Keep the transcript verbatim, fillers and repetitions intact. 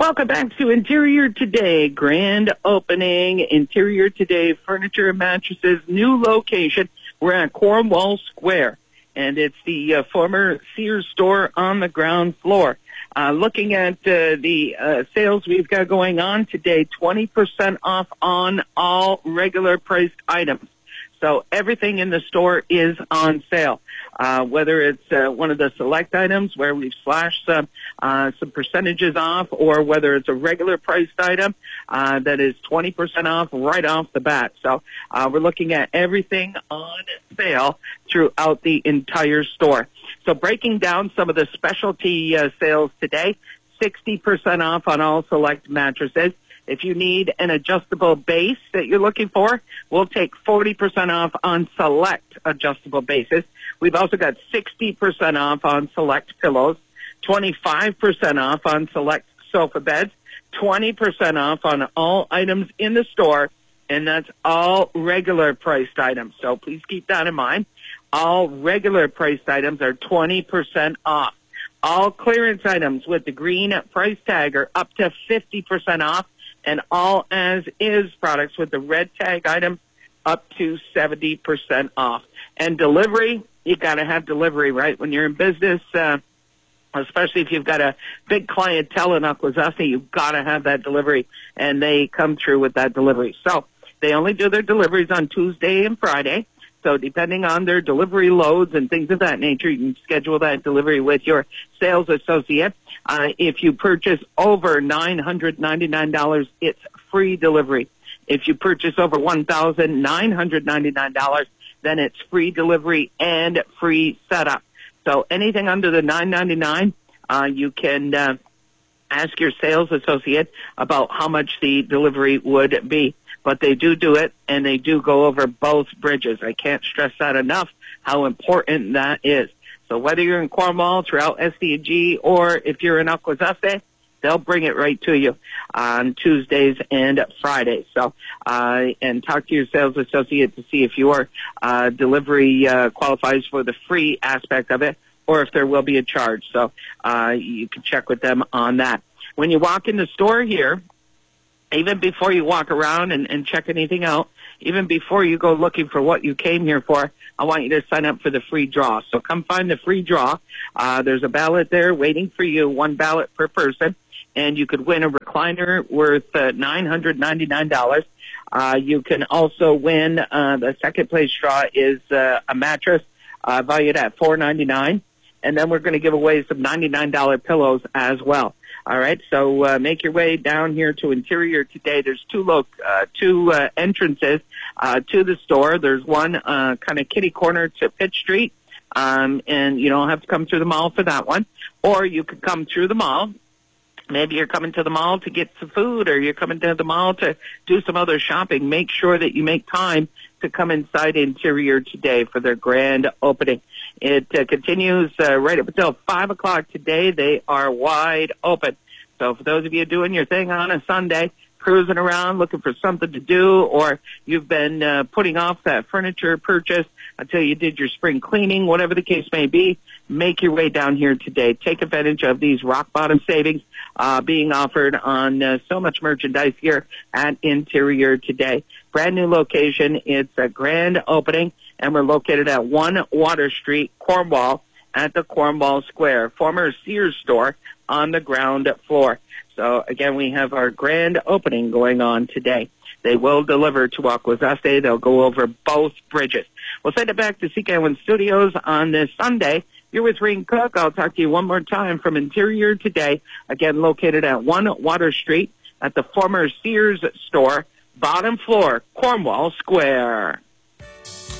Welcome back to Interior Today. Grand opening. Interior Today Furniture and Mattresses. New location. We're at Cornwall Square. And it's the uh, former Sears store on the ground floor. Uh, looking at uh, the uh, sales we've got going on today, twenty percent off on all regular priced items. So everything in the store is on sale, uh, whether it's uh, one of the select items where we've slashed some, uh, some percentages off, or whether it's a regular priced item uh, that is twenty percent off right off the bat. So uh, we're looking at everything on sale throughout the entire store. So breaking down some of the specialty uh, sales today, sixty percent off on all select mattresses. If you need an adjustable base that you're looking for, we'll take forty percent off on select adjustable bases. We've also got sixty percent off on select pillows, twenty-five percent off on select sofa beds, twenty percent off on all items in the store, and that's all regular priced items. So please keep that in mind. All regular priced items are twenty percent off. All clearance items with the green price tag are up to fifty percent off. And all as-is products with the red tag items up to seventy percent off. And delivery, you got to have delivery, right? When you're in business, uh, especially if you've got a big clientele in Akwesasne, you've got to have that delivery, and they come through with that delivery. So they only do their deliveries on Tuesday and Friday. So depending on their delivery loads and things of that nature, you can schedule that delivery with your sales associate. Uh, if you purchase over nine hundred ninety-nine dollars, it's free delivery. If you purchase over one thousand nine hundred ninety-nine dollars, then it's free delivery and free setup. So anything under the nine ninety-nine, uh, you can uh, ask your sales associate about how much the delivery would be. But they do do it, and they do go over both bridges. I can't stress that enough, how important that is. So whether you're in Cornwall, throughout S D G, or if you're in Akwesasne, they'll bring it right to you on Tuesdays and Fridays. So, uh, and talk to your sales associate to see if your uh, delivery uh, qualifies for the free aspect of it, or if there will be a charge. So uh, you can check with them on that. When you walk in the store here, even before you walk around and, and check anything out, even before you go looking for what you came here for, I want you to sign up for the free draw. So come find the free draw. Uh, there's a ballot there waiting for you, one ballot per person, and you could win a recliner worth uh, nine hundred ninety-nine dollars. Uh, you can also win, uh, the second place draw is uh, a mattress uh, valued at four ninety-nine, and then we're going to give away some ninety-nine dollar pillows as well. All right, so uh, make your way down here to Interior Today. There's two lo- uh, two uh, entrances uh, to the store. There's one uh, kind of kitty corner to Pitt Street, um, and you don't have to come through the mall for that one. Or you could come through the mall. Maybe you're coming to the mall to get some food, or you're coming to the mall to do some other shopping. Make sure that you make time to come inside Interior Today for their grand opening. It uh, continues uh, right up until five o'clock today. They are wide open. So for those of you doing your thing on a Sunday, cruising around looking for something to do, or you've been uh, putting off that furniture purchase until you did your spring cleaning, whatever the case may be, make your way down here today. Take advantage of these rock-bottom savings uh, being offered on uh, so much merchandise here at Interior Today. Brand new location. It's a grand opening, and we're located at one Water Street, Cornwall, at the Cornwall Square, former Sears store on the ground floor. So, again, we have our grand opening going on today. They will deliver to Akwesasne. They'll go over both bridges. We'll send it back to C K one Studios on this Sunday. You're with Reen Cook. I'll talk to you one more time from Interior Today, again, located at one Water Street at the former Sears store, bottom floor, Cornwall Square.